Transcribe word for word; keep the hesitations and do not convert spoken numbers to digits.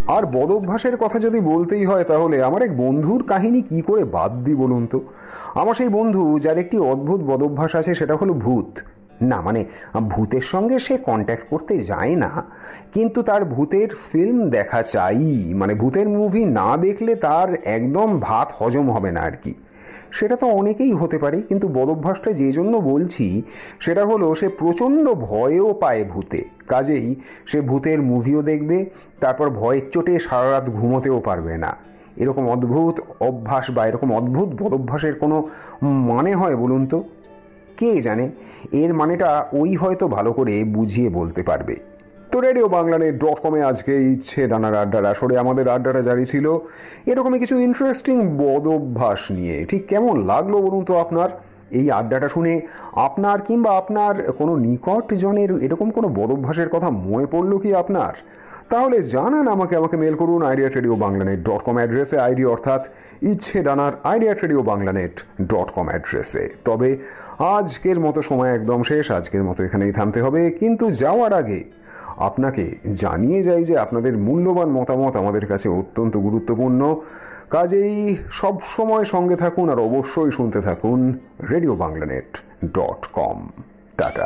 আর বদ অভ্যাসের কথা যদি বলতেই হয় তাহলে আমার এক বন্ধুর কাহিনী কি করে বাদ দিই বলুন তো। আমার সেই বন্ধু যার একটি অদ্ভুত বদ অভ্যাস আছে, সেটা হলো ভূত। না মানে ভূতের সঙ্গে সে কন্ট্যাক্ট করতে যায় না, কিন্তু তার ভূতের ফিল্ম দেখা চাই, মানে ভূতের মুভি না দেখলে তার একদম ভাত হজম হবে না আর কি। সেটা তো অনেকেই হতে পারে, কিন্তু বদ অভ্যাসটা যে জন্য বলছি সেটা হলো সে প্রচণ্ড ভয়ও পায় ভূতে, কাজেই সে ভূতের মুভিও দেখবে, তারপর ভয়ের চোটে সারা রাত ঘুমোতেও পারবে না। এরকম অদ্ভুত অভ্যাস বা এরকম অদ্ভুত বদ অভ্যাসের কোনো মানে হয় বলুন তো? কে জানে, এর মানেটা ওই হয়তো ভালো করে বুঝিয়ে বলতে পারবে। তো রেডিও বাংলানে ডট কমে আজকে ইচ্ছে ডানার আড্ডার আসরে আমাদের আড্ডাটা জারি ছিল এরকমই কিছু ইন্টারেস্টিং বদ অভ্যাস নিয়ে। ঠিক কেমন লাগলো বলুন তো আপনার এই আড্ডাটা শুনে? আপনার কিংবা আপনার কোনো নিকটজনের এরকম কোনো বদ অভ্যাসের কথা মনে পড়লো কি আপনার? তাহলে জানান আমাকে। আমাকে মেল করুন আইডিয়া রেডিও বাংলানেট ডট কম অ্যাড্রেসে, আইডি অর্থাৎ ইচ্ছে ডানার আইডিয়া রেডিও বাংলানেট ডট কম অ্যাড্রেসে। তবে আজকের মতো সময় একদম শেষ, আজকের মতো এখানেই থামতে হবে, কিন্তু যাওয়ার আগে আপনাকে জানিয়ে যাই যে আপনাদের মূল্যবান মতামত আমাদের কাছে অত্যন্ত গুরুত্বপূর্ণ। কাজেই সব সময় সঙ্গে থাকুন আর অবশ্যই শুনতে থাকুন রেডিও বাংলানেট ডট কম। টাটা।